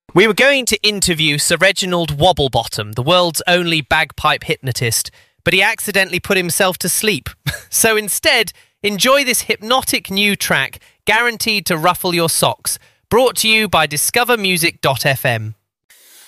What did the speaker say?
We were going to interview Sir Reginald Wobblebottom, the world's only bagpipe hypnotist, but he accidentally put himself to sleep. So instead, enjoy this hypnotic new track, guaranteed to ruffle your socks, brought to you by discovermusic.fm.